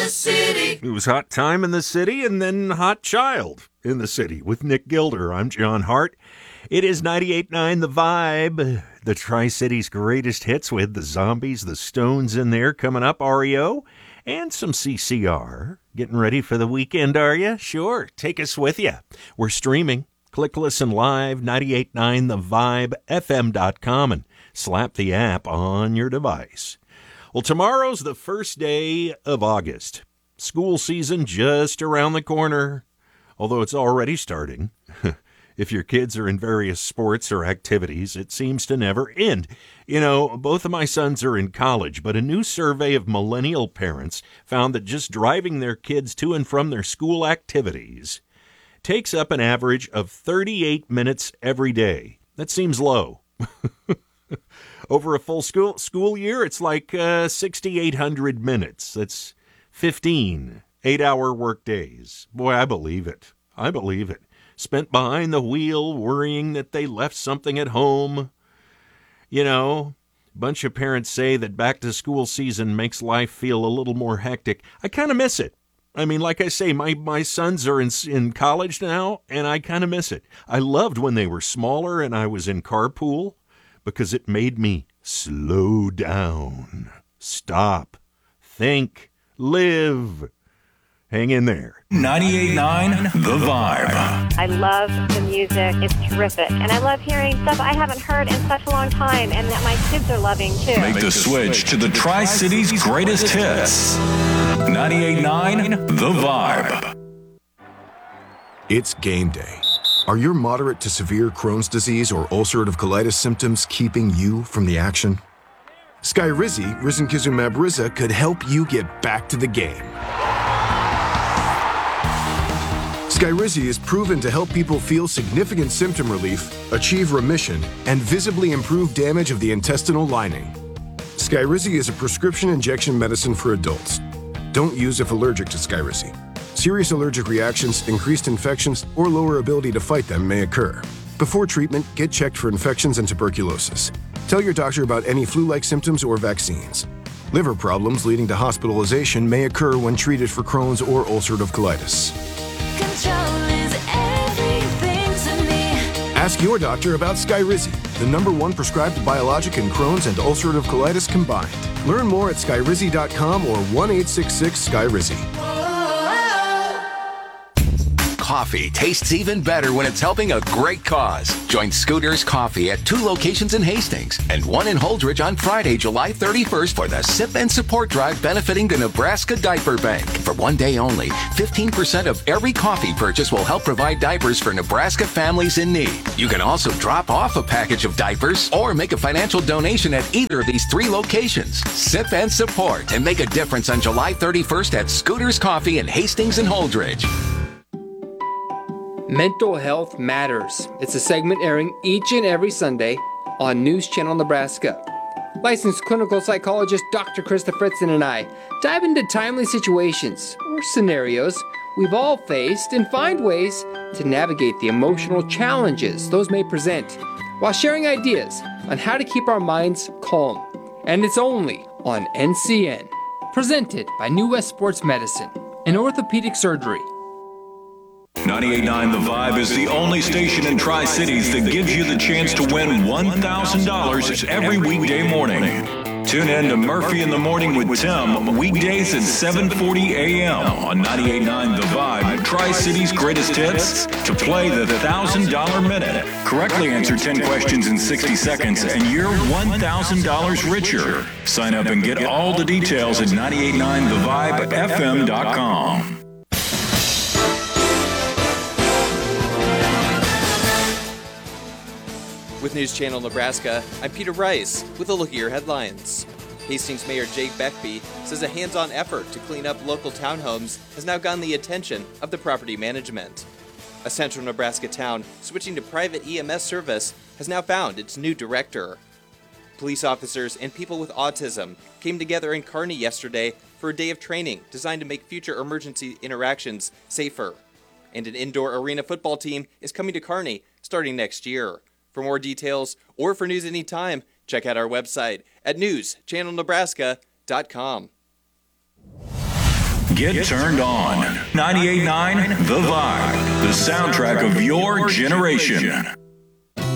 the city. It was Hot Time in the City and then Hot Child in the City with Nick Gilder. I'm John Hart. It is 98.9 The Vibe, the Tri-City's greatest hits with the Zombies, the Stones in there coming up, REO, and some CCR. Getting ready for the weekend, are you? Sure, take us with you. We're streaming. Click Listen Live, 98.9thevibefm.com, and slap the app on your device. Well, tomorrow's the first day of August. School season just around the corner, although it's already starting. If your kids are in various sports or activities, it seems to never end. You know, both of my sons are in college, but a new survey of millennial parents found that just driving their kids to and from their school activities takes up an average of 38 minutes every day. That seems low. Over a full school year, it's like 6,800 minutes. That's 15 8-hour work days. Boy, I believe it. I believe it. Spent behind the wheel, worrying that they left something at home. You know, a bunch of parents say that back-to-school season makes life feel a little more hectic. I kind of miss it. I mean, like I say, my sons are in college now, and I kind of miss it. I loved when they were smaller and I was in carpool because it made me slow down, stop, think, live. Hang in there. 98.9 The Vibe. I love the music. It's terrific. And I love hearing stuff I haven't heard in such a long time and that my kids are loving, too. Make the switch to the Tri-City's greatest hits. 98.9 The Vibe. It's game day. Are your moderate to severe Crohn's disease or ulcerative colitis symptoms keeping you from the action? Skyrizi, risankizumab Riza, could help you get back to the game. Skyrizi is proven to help people feel significant symptom relief, achieve remission, and visibly improve damage of the intestinal lining. Skyrizi is a prescription injection medicine for adults. Don't use if allergic to Skyrizi. Serious allergic reactions, increased infections, or lower ability to fight them may occur. Before treatment, get checked for infections and tuberculosis. Tell your doctor about any flu-like symptoms or vaccines. Liver problems leading to hospitalization may occur when treated for Crohn's or ulcerative colitis. Control is everything to me. Ask your doctor about Skyrizi, the #1 prescribed biologic in Crohn's and ulcerative colitis combined. Learn more at skyrizi.com or 1-866-SKYRIZI. Coffee tastes even better when it's helping a great cause. Join Scooters Coffee at 2 locations in Hastings and 1 in Holdridge on Friday, July 31st for the Sip and Support Drive benefiting the Nebraska Diaper Bank. For 1 day only, 15% of every coffee purchase will help provide diapers for Nebraska families in need. You can also drop off a package of diapers or make a financial donation at either of these 3 locations. Sip and support and make a difference on July 31st at Scooters Coffee in Hastings and Holdridge. Mental Health Matters. It's a segment airing each and every Sunday on News Channel Nebraska. Licensed clinical psychologist Dr. Krista Fritzen and I dive into timely situations or scenarios we've all faced and find ways to navigate the emotional challenges those may present while sharing ideas on how to keep our minds calm. And it's only on NCN. Presented by New West Sports Medicine and Orthopedic Surgery. 98.9 The Vibe is the only station in Tri-Cities that gives you the chance to win $1,000 every weekday morning. Tune in to Murphy in the Morning with Tim, weekdays at 7:40 a.m. on 98.9 The Vibe, Tri-Cities greatest hits, to play the $1,000 minute. Correctly answer 10 questions in 60 seconds and you're $1,000 richer. Sign up and get all the details at 98.9thevibefm.com. With News Channel Nebraska, I'm Peter Rice with a look at your headlines. Hastings Mayor Jake Beckby says a hands-on effort to clean up local townhomes has now gotten the attention of the property management. A central Nebraska town switching to private EMS service has now found its new director. Police officers and people with autism came together in Kearney yesterday for a day of training designed to make future emergency interactions safer. And an indoor arena football team is coming to Kearney starting next year. For more details or for news anytime, check out our website at newschannelnebraska.com. Get turned on. 98.9 The Vibe, the soundtrack of your generation.